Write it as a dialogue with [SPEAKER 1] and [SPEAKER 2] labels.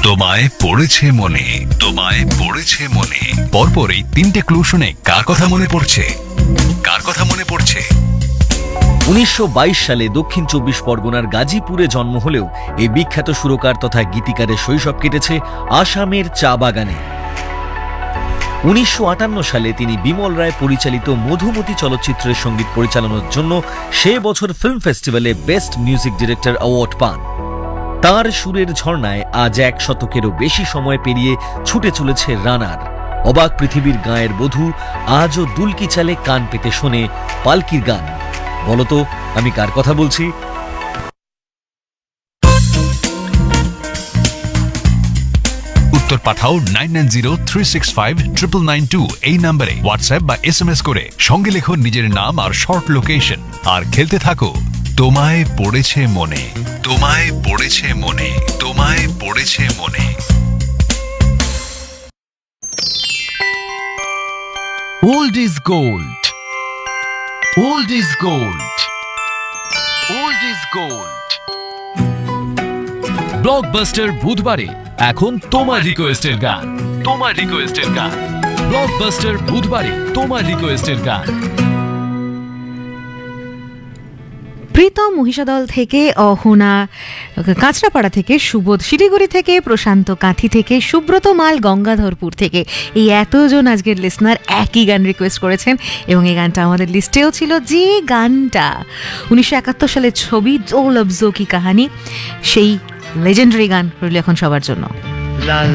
[SPEAKER 1] তোমায় পড়েছে মনে, তোমায় পড়েছে মনে। পরপর এই তিনটে ক্লু শুনে কার কথা মনে পড়ছে? কার কথা মনে পড়ছে?
[SPEAKER 2] 1922 সালে দক্ষিণ 24 পরগনার গাজীপুরে জন্ম হলেও এই বিখ্যাত সুরকার তথা গীতিকারের শৈশব কেটেছে আসামের চা বাগানে। 1958 সালে তিনি বিমল রায় পরিচালিত মধুমতি চলচ্চিত্রের সঙ্গীত পরিচালনার জন্য সে বছর ফিল্ম ফেস্টিভ্যালে বেস্ট মিউজিক ডিরেক্টর অ্যাওয়ার্ড পান। তার সুরের ঝর্ণায় আজ 1 শতকেরও বেশি সময় পেরিয়ে ছুটে চলেছে রানার। অবাক পৃথিবীর গায়ের বধূ আজও দুলকি চালে কান পেতে শোনে পালকির গান। বলতো আমি কার কথা বলছি?
[SPEAKER 1] উত্তর পাঠাও 9903659992 এই নম্বরে হোয়াটসঅ্যাপ বা SMS করে। সঙ্গে লেখো নিজের নাম আর শর্ট লোকেশন। আর খেলতে থাকো তোমায় পড়েছে মনে, তোমায় পড়েছে মনে, তোমায় পড়েছে মনে।
[SPEAKER 3] Old is gold. Old is gold. Old is gold. Blockbuster বুধবারে এখন তোমার রিকোয়েস্টের গান, তোমার রিকোয়েস্টের গান। ব্লকবাস্টার বুধবারে তোমার রিকোয়েস্টের গান।
[SPEAKER 4] প্রীতম মহিষাদল থেকে, অহনা কাঁচরাপাড়া থেকে, সুবোধ শিলিগুড়ি থেকে, প্রশান্ত কাঁথি থেকে, সুব্রত মাল গঙ্গাধরপুর থেকে, এই এতজন আজকের লিসনার একই গান রিকোয়েস্ট করেছেন এবং এই গানটা আমাদের লিস্টেও ছিল। যে গানটা 1971 সালের ছবি দো লফজো কি কাহানি, সেই লেজেন্ডারি গান রইল এখন সবার জন্য।